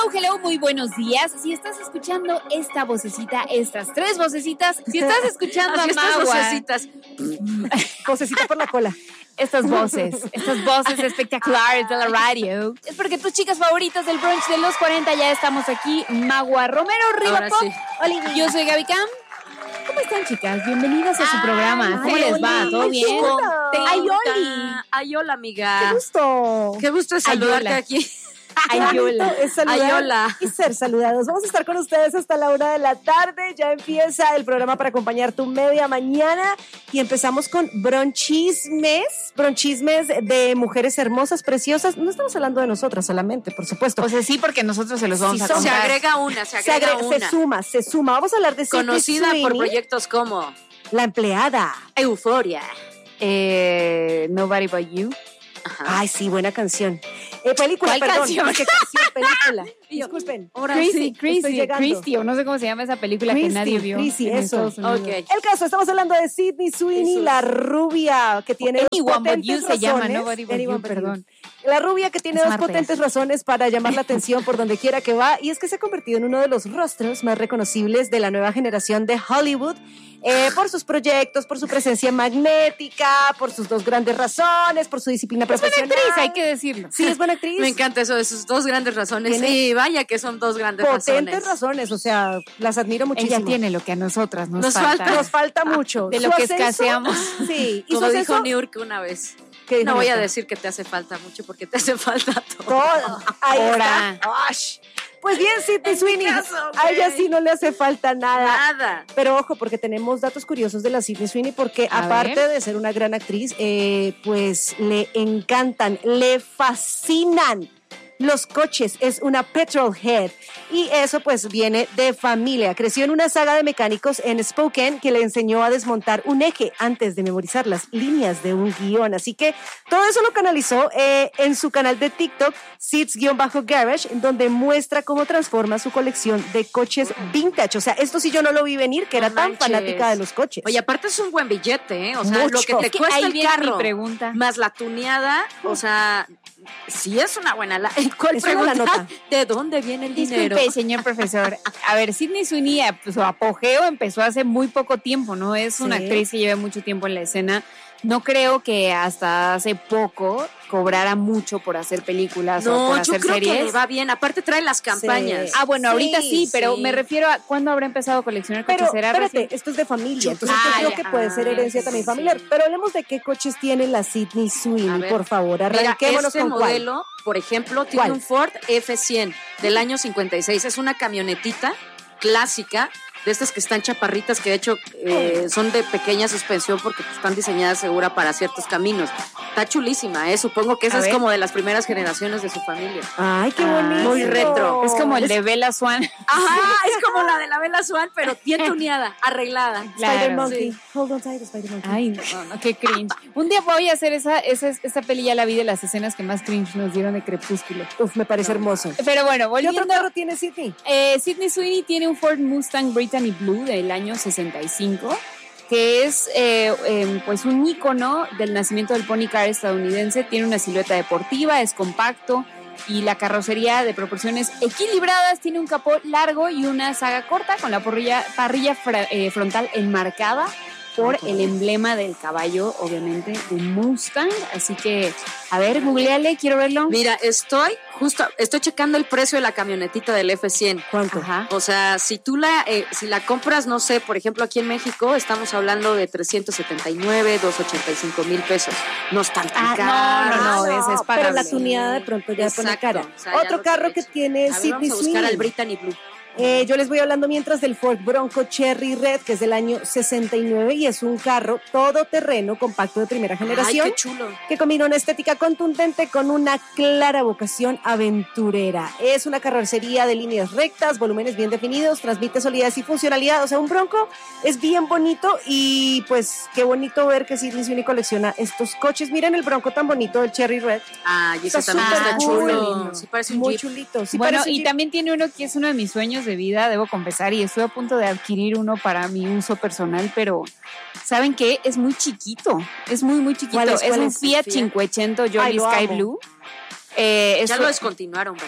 Hello, muy buenos días. Si estás escuchando esta vocecita, estas tres vocecitas, si estás escuchando a Magua, vocecita por la cola. Estas voces espectaculares de la radio, es porque tus chicas favoritas del brunch de los 40 ya estamos aquí. Magua Romero, Riva Pop. Sí. Hola, yo soy Gaby Cam. ¿Cómo están, chicas? Bienvenidas a su programa. ¿Cómo les va? ¿Todo bien? Ay, hola, amiga. Qué gusto saludarte aquí. Ayola. Es saludar Ayola. y ser saludados. Vamos a estar con ustedes hasta la 1 de la tarde. Ya empieza el programa para acompañar tu media mañana y empezamos con bronchismes de mujeres hermosas, preciosas. No estamos hablando de nosotras solamente, por supuesto. O sea, sí, porque nosotros se los vamos a contar. Se agrega una. Se suma. Vamos a hablar de conocida Sydney por Sweeney, proyectos como La Empleada, Euforia. Nobody But You. Ajá. Ay, sí, buena canción. Película, ¿Cuál perdón. canción? ¿Qué canción? Película. Disculpen. Christy, o no sé cómo se llama esa película que nadie vio. Christy, en eso. Estados Unidos. Okay. El caso, estamos hablando de Sydney Sweeney, la rubia que tiene dos Anyone But potentes You se llama, razones. Nobody But Anyone You, But perdón. La rubia que tiene Es dos martes. potentes razones para llamar la atención por donde quiera que va, y es que se ha convertido en uno de los rostros más reconocibles de la nueva generación de Hollywood, por sus proyectos, por su presencia magnética, por sus dos grandes razones, por su disciplina profesional. Es buena actriz, hay que decirlo. Sí, es buena actriz. Me encanta eso de sus dos grandes razones. Tiene Sí, vaya que son dos grandes potentes razones, o sea, las admiro muchísimo. Ella tiene lo que a nosotras nos Nos falta mucho. De lo Su que ascenso, escaseamos. Sí, y Como su dijo ascenso, Niurka una vez. ¿qué dijo No voy a Niurka? decir que te hace falta mucho porque te hace falta todo. Todo. Ahí Ahora. está. Ash. Pues bien, Sydney En Sweeney, mi caso, a ella güey. sí no le hace falta nada. Nada. Pero ojo, porque tenemos datos curiosos de la Sydney Sweeney, porque A aparte ver. de ser una gran actriz, pues le encantan, le fascinan los coches, es una petrolhead, y eso pues viene de familia. Creció en una saga de mecánicos en Spokane que le enseñó a desmontar un eje antes de memorizar las líneas de un guión, así que todo eso lo canalizó en su canal de TikTok, Sids-Garage, en donde muestra cómo transforma su colección de coches vintage. O sea, esto sí yo no lo vi venir, que era No tan manches. fanática de los coches. Oye, aparte es un buen billete, ¿eh? O sea, Mucho. lo que te Es que cuesta ahí el viene mi carro pregunta. más la tuneada, o sea, sí es una buena. ¿Cuál Es una pregunta? la nota. ¿De dónde viene el dinero? Disculpe, señor profesor. A ver, Sydney Sweeney, su apogeo empezó hace muy poco tiempo, ¿no? Es una Sí. actriz que lleva mucho tiempo en la escena. No creo que hasta hace poco cobrara mucho por hacer películas o No, por yo hacer creo series. que le va bien. Aparte trae las campañas. Ah, bueno, ahorita sí, pero sí. me refiero a cuándo habrá empezado a coleccionar coches. Pero ¿Será espérate, recién? esto es de familia, entonces Ah, yo creo ya. que puede ser herencia también sí. familiar. Pero hablemos de qué coches tiene la Sydney A Sweeney, ver. por favor. Mira, Arranquémonos este con modelo, por ejemplo, tiene ¿Cuál? un Ford F100 del año 56. Es una camionetita clásica, de estas que están chaparritas, que de hecho son de pequeña suspensión porque pues, están diseñadas segura para ciertos caminos. Está chulísima, ¿eh? Supongo que esa A es ver. como de las primeras generaciones de su familia. Ay, qué bonito. muy retro. Es como el de Bella Swan. Ajá, es como la de la Bella Swan, pero bien tuneada, arreglada. Claro. Spider Monkey. Sí. Hold on tight, Spider Monkey. Ay, no, qué cringe. Un día voy a hacer esta peli, ya la vi, de las escenas que más cringe nos dieron de Crepúsculo. Uf, me parece hermoso. Pero bueno, ¿Qué volviendo. otro carro tiene Sydney? Sydney Sweeney tiene un Ford Mustang Brittany Blue del año 65, que es pues un ícono del nacimiento del pony car estadounidense. Tiene una silueta deportiva, es compacto y la carrocería de proporciones equilibradas. Tiene un capó largo y una saga corta con la parrilla frontal enmarcada por el emblema del caballo, obviamente, de Mustang. Así que, a ver, googleale, quiero verlo. Mira, estoy checando el precio de la camionetita del F100. ¿Cuánto? Ajá. O sea, si si la compras, no sé, por ejemplo, aquí en México, estamos hablando de 379, 285,000 pesos. No están tan caros. no, ese es pero pagable. la tuneada de pronto ya pone Exacto, cara. o sea, ya Otro lo carro que hecho. tiene A ver, Sydney vamos a buscar Sweeney. al Brittany Blue. Yo les voy hablando mientras del Ford Bronco Cherry Red, que es del año 69 y es un carro todoterreno compacto de primera generación. Ay, qué chulo. Que combina una estética contundente con una clara vocación aventurera. Es una carrocería de líneas rectas, volúmenes bien definidos, transmite solidez y funcionalidad. O sea, un Bronco es bien bonito y pues qué bonito ver que Sydney Sweeney colecciona estos coches. Miren el Bronco tan bonito, el Cherry Red. Ay, ese Está también súper está cool. chulo. Sí, parece un Muy Jeep. chulito. Sí, Bueno, parece y Jeep. también tiene uno que es uno de mis sueños de vida, debo confesar, y estoy a punto de adquirir uno para mi uso personal, pero ¿saben qué? Es muy chiquito, es muy chiquito. ¿Cuál es? Es ¿Cuál un es? Fiat Fiat. 500 Ay, Jolly lo Sky amo. Blue. Ya lo descontinuaron, ¿verdad?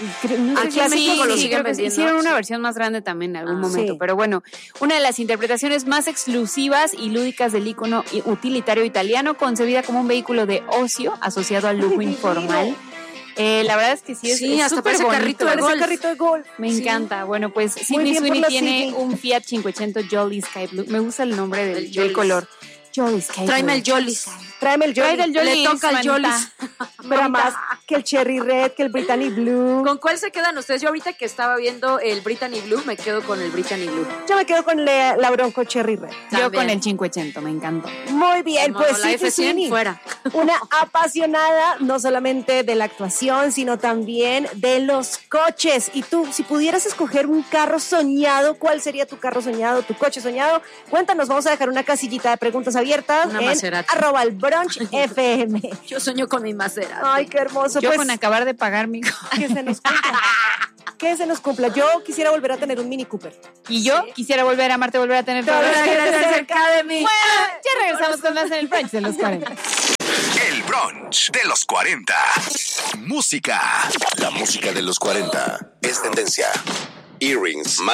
Aquí en México lo siguen creo que vendiendo. hicieron una versión más grande también en algún momento, sí. pero bueno, una de las interpretaciones más exclusivas y lúdicas del ícono utilitario italiano, concebida como un vehículo de ocio asociado al lujo informal. La verdad es que sí, es hasta súper parece bonito. carrito de golf. carrito de golf. Me encanta. Bueno, pues Muy Sydney bien por Sweeney la tiene Sydney. un Fiat 500 Jolly Sky Blue. Me gusta el nombre del Jolly. color. Jolly Sky Tráeme el Blue. Jollis. Tráeme el Jolly. Tráeme el Jolly. Le toca el Samantha. Jollis. Pero más que el Cherry Red, que el Brittany Blue. ¿Con cuál se quedan ustedes? Yo ahorita que estaba viendo el Brittany Blue, me quedo con el Brittany Blue. Yo me quedo con la Bronco Cherry Red. Yo También. con el 500, me encantó. Muy bien, Como pues la Sydney F100 Sweeney, fuera. una apasionada no solamente de la actuación, sino también de los coches. Y tú, si pudieras escoger un carro soñado, ¿cuál sería tu carro soñado, tu coche soñado? Cuéntanos, vamos a dejar una casillita de preguntas abiertas Una en Maserati. @elbrunchfm. Yo sueño con mi Maserati. Ay, qué hermoso. Yo Pues, con acabar de pagar mi... que se nos cumpla. Que se nos cumpla. Yo quisiera volver a tener un Mini Cooper. Y yo quisiera volver a amarte, volver a tener todo. Volver a quererte cerca de mí. Bueno, ya regresamos con más en el brunch de los 40. El brunch de los 40. Música. La música de los 40 es tendencia. Earrings,